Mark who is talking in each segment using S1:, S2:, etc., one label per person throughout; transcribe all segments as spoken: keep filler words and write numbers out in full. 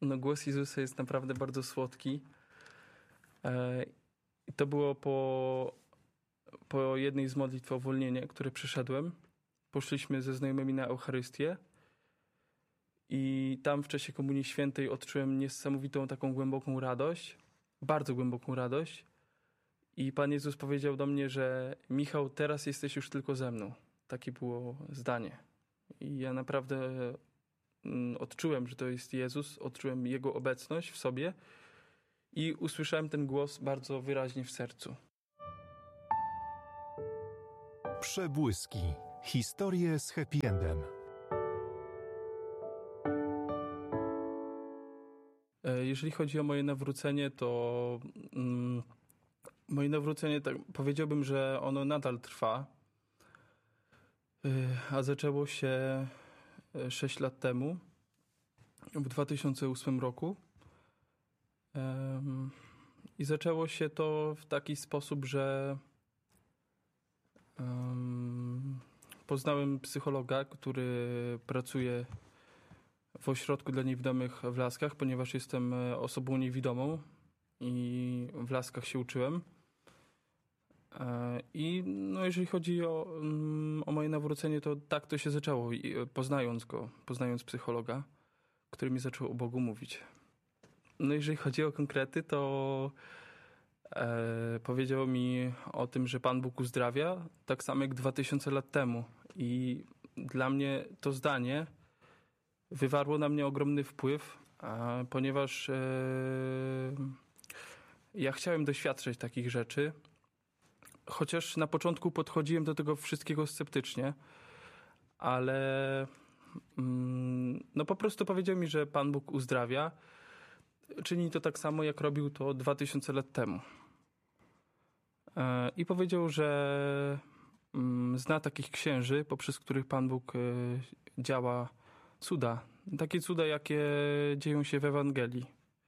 S1: No, głos Jezusa jest naprawdę bardzo słodki. I to było po, po jednej z modlitw o uwolnienie, które przeszedłem. Poszliśmy ze znajomymi na Eucharystię i tam w czasie Komunii Świętej odczułem niesamowitą taką głęboką radość, bardzo głęboką radość. I Pan Jezus powiedział do mnie, że Michał, teraz jesteś już tylko ze mną. Takie było zdanie. I ja naprawdę odczułem, że to jest Jezus, odczułem Jego obecność w sobie i usłyszałem ten głos bardzo wyraźnie w sercu.
S2: Przebłyski. Historie z happy endem.
S1: Jeżeli chodzi o moje nawrócenie, to mm, moje nawrócenie, tak powiedziałbym, że ono nadal trwa, a zaczęło się sześć lat temu, w dwa tysiące ósmym roku. I zaczęło się to w taki sposób, że um, poznałem psychologa, który pracuje w ośrodku dla niewidomych w Laskach, ponieważ jestem osobą niewidomą i w Laskach się uczyłem. I no, jeżeli chodzi o, o moje nawrócenie, to tak to się zaczęło, poznając go, poznając psychologa, który mi zaczął o Bogu mówić. No jeżeli chodzi o konkrety, to e, powiedział mi o tym, że Pan Bóg uzdrawia, tak samo jak dwa tysiące lat temu. I dla mnie to zdanie wywarło na mnie ogromny wpływ, a, ponieważ e, ja chciałem doświadczać takich rzeczy, chociaż na początku podchodziłem do tego wszystkiego sceptycznie, ale mm, no po prostu powiedział mi, że Pan Bóg uzdrawia. Czyni to tak samo, jak robił to dwa tysiące lat temu. E, I powiedział, że mm, zna takich księży, poprzez których Pan Bóg e, działa cuda. Takie cuda, jakie dzieją się w Ewangelii.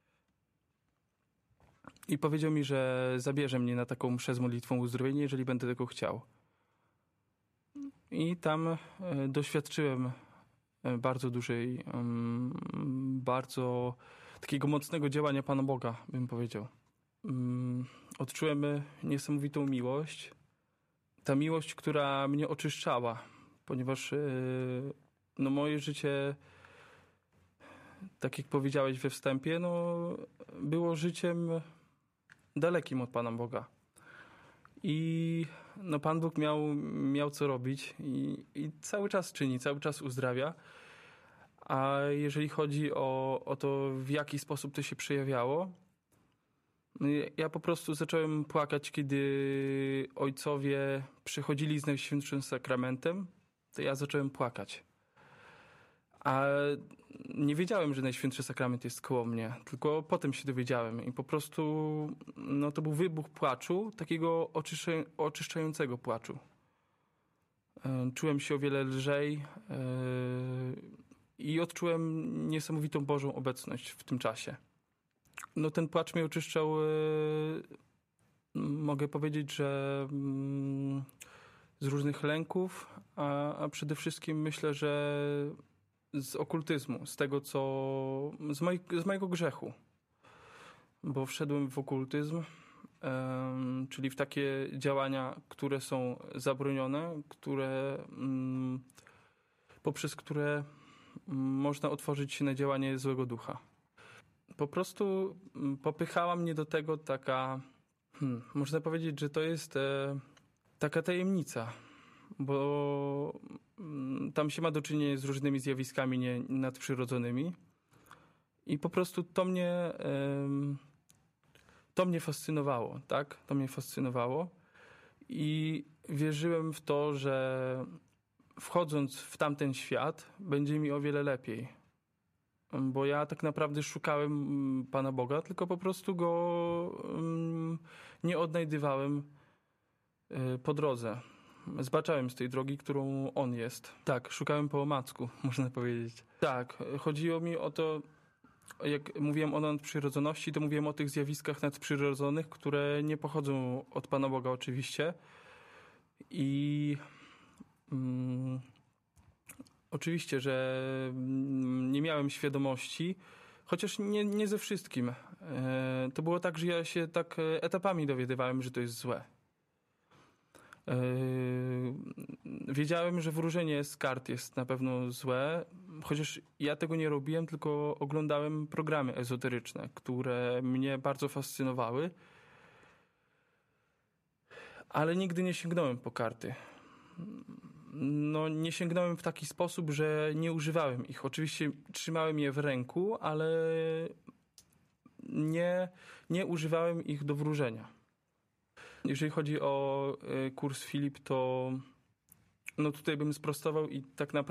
S1: I powiedział mi, że zabierze mnie na taką mszę z modlitwą uzdrowienia, jeżeli będę tego chciał. I tam e, doświadczyłem bardzo dużej, um, bardzo takiego mocnego działania Pana Boga, bym powiedział. Um, odczułem niesamowitą miłość. Ta miłość, która mnie oczyszczała, ponieważ yy, no moje życie, tak jak powiedziałeś we wstępie, no, było życiem dalekim od Pana Boga. I no, Pan Bóg miał, miał co robić i, i cały czas czyni, cały czas uzdrawia. A jeżeli chodzi o, o to, w jaki sposób to się przejawiało, ja po prostu zacząłem płakać, kiedy ojcowie przychodzili z Najświętszym Sakramentem, to ja zacząłem płakać. A nie wiedziałem, że Najświętszy Sakrament jest koło mnie, tylko potem się dowiedziałem i po prostu no, to był wybuch płaczu, takiego oczyszcza, oczyszczającego płaczu. Czułem się o wiele lżej yy, i odczułem niesamowitą Bożą obecność w tym czasie. No, ten płacz mnie oczyszczał, yy, mogę powiedzieć, że yy, z różnych lęków, a, a przede wszystkim myślę, że z okultyzmu, z tego co, z, moj, z mojego grzechu, bo wszedłem w okultyzm, um, czyli w takie działania, które są zabronione, które um, poprzez które um, można otworzyć się na działanie złego ducha. Po prostu um, popychała mnie do tego taka, hmm, można powiedzieć, że to jest e, taka tajemnica, bo tam się ma do czynienia z różnymi zjawiskami nie, nadprzyrodzonymi i po prostu to mnie to mnie fascynowało, tak? To mnie fascynowało i wierzyłem w to, że wchodząc w tamten świat będzie mi o wiele lepiej, bo ja tak naprawdę szukałem Pana Boga, tylko po prostu go nie odnajdywałem po drodze. Zbaczałem z tej drogi, którą on jest. Tak, szukałem po omacku, można powiedzieć. Tak, chodziło mi o to, jak mówiłem o nadprzyrodzoności, to mówiłem o tych zjawiskach nadprzyrodzonych, które nie pochodzą od Pana Boga oczywiście. I mm, oczywiście, że nie miałem świadomości, Chociaż nie, nie ze wszystkim. E, to było tak, że ja się tak etapami dowiadywałem, że to jest złe. E, wiedziałem, że wróżenie z kart jest na pewno złe, chociaż ja tego nie robiłem, tylko oglądałem programy ezoteryczne, które mnie bardzo fascynowały, ale nigdy nie sięgnąłem po karty. No, nie sięgnąłem w taki sposób, że nie używałem ich. Oczywiście trzymałem je w ręku, ale nie, nie używałem ich do wróżenia. Jeżeli chodzi o kurs Filip, to no tutaj bym sprostował i tak naprawdę